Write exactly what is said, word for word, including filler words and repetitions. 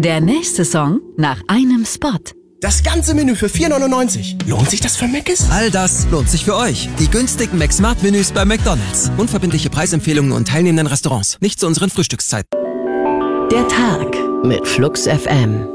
Der nächste Song nach einem Spot. Das ganze Menü für vier neunundneunzig. Lohnt sich das für Mc's? All das lohnt sich für euch. Die günstigen McSmart-Menüs bei McDonald's. Unverbindliche Preisempfehlungen und teilnehmenden Restaurants. Nicht zu unseren Frühstückszeiten. Der Tag mit Flux F M.